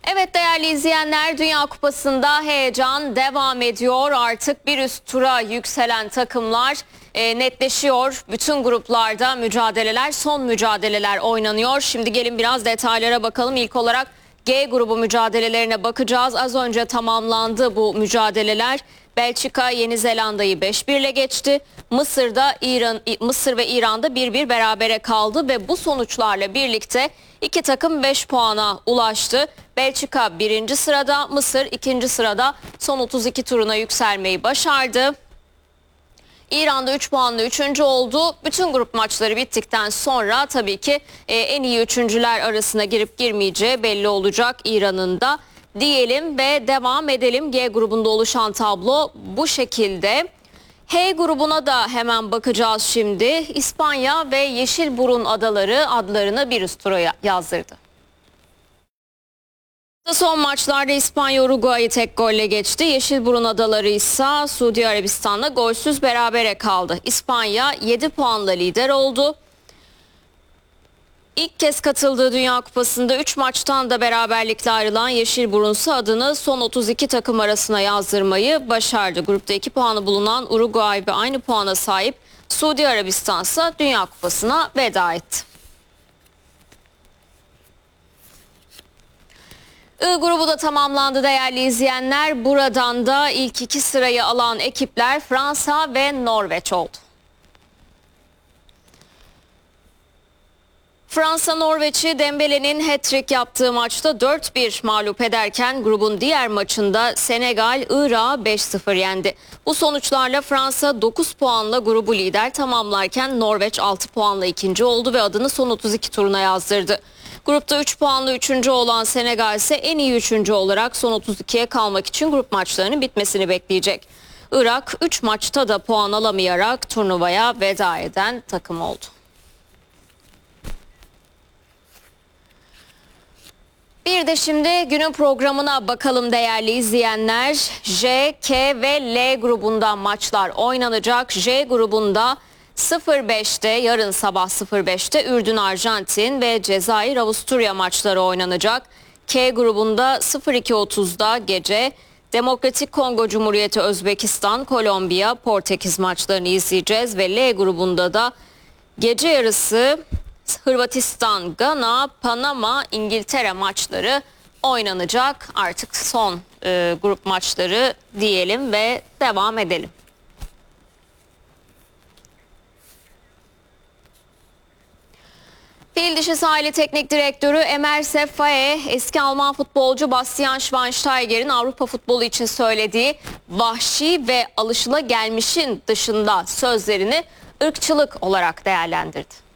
Evet değerli izleyenler, Dünya Kupası'nda heyecan devam ediyor. Artık bir üst tura yükselen takımlar netleşiyor. Bütün gruplarda mücadeleler, son mücadeleler oynanıyor. Şimdi gelin biraz detaylara bakalım. İlk olarak G grubu mücadelelerine bakacağız. Az önce tamamlandı bu mücadeleler. Belçika Yeni Zelanda'yı 5-1 ile geçti. Mısır ve İran'da 1-1 berabere kaldı ve bu sonuçlarla birlikte iki takım 5 puana ulaştı. Belçika 1. sırada, Mısır 2. sırada son 32 turuna yükselmeyi başardı. İran'da 3 puanla 3. oldu. Bütün grup maçları bittikten sonra tabii ki en iyi üçüncüler arasına girip girmeyeceği belli olacak İran'ın da. Diyelim ve devam edelim. G grubunda oluşan tablo bu şekilde. H grubuna da hemen bakacağız şimdi. İspanya ve Yeşilburun Adaları adlarını bir üst tura yazdırdı. Son maçlarda İspanya Uruguay'ı tek golle geçti. Yeşilburun Adaları ise Suudi Arabistan'la golsüz berabere kaldı. İspanya 7 puanla lider oldu. İlk kez katıldığı Dünya Kupası'nda 3 maçtan da beraberlikle ayrılan Yeşilburun ise adını son 32 takım arasına yazdırmayı başardı. Grupta 2 puanı bulunan Uruguay ve aynı puana sahip Suudi Arabistan ise Dünya Kupası'na veda etti. I grubu da tamamlandı değerli izleyenler. Buradan da ilk 2 sırayı alan ekipler Fransa ve Norveç oldu. Fransa Norveç'i Dembele'nin hat-trick yaptığı maçta 4-1 mağlup ederken grubun diğer maçında Senegal Irak'ı 5-0 yendi. Bu sonuçlarla Fransa 9 puanla grubu lider tamamlarken Norveç 6 puanla ikinci oldu ve adını son 32 turuna yazdırdı. Grupta 3 puanlı 3. olan Senegal ise en iyi 3. olarak son 32'ye kalmak için grup maçlarının bitmesini bekleyecek. Irak 3 maçta da puan alamayarak turnuvaya veda eden takım oldu. Bir de şimdi günün programına bakalım değerli izleyenler. J, K ve L grubundan maçlar oynanacak. J grubunda 05'te yarın sabah 05'te Ürdün Arjantin ve Cezayir Avusturya maçları oynanacak. K grubunda 02.30'da gece Demokratik Kongo Cumhuriyeti Özbekistan, Kolombiya, Portekiz maçlarını izleyeceğiz ve L grubunda da gece yarısı Hırvatistan, Gana, Panama, İngiltere maçları oynanacak. Artık son grup maçları diyelim ve devam edelim. Fildişi Sahili Teknik Direktörü Emer Seffaye, eski Alman futbolcu Bastian Schweinsteiger'in Avrupa futbolu için söylediği vahşi ve alışılagelmişin dışında sözlerini ırkçılık olarak değerlendirdi.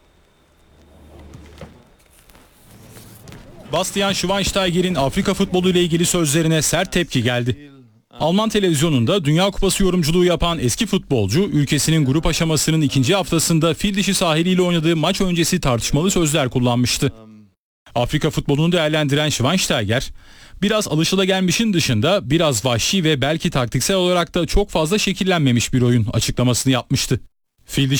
Bastian Schweinsteiger'in Afrika futbolu ile ilgili sözlerine sert tepki geldi. Alman televizyonunda Dünya Kupası yorumculuğu yapan eski futbolcu, ülkesinin grup aşamasının ikinci haftasında Fildişi Sahili ile oynadığı maç öncesi tartışmalı sözler kullanmıştı. Afrika futbolunu değerlendiren Schweinsteiger, biraz alışılagelmişin dışında biraz vahşi ve belki taktiksel olarak da çok fazla şekillenmemiş bir oyun açıklamasını yapmıştı.